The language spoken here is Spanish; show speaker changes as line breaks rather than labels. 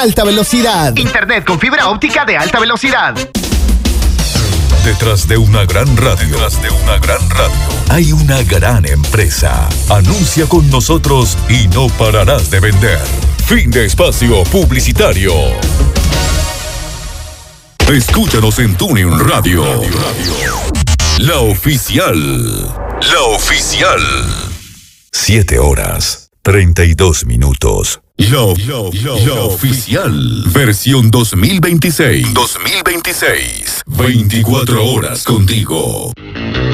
Alta velocidad.
Internet con fibra óptica de alta velocidad.
Detrás de una gran radio, hay una gran empresa. Anuncia con nosotros y no pararás de vender. Fin de espacio publicitario. Escúchanos en TuneIn Radio. La oficial. 7 horas, 32 minutos. La oficial. Versión 2026. 24 horas contigo.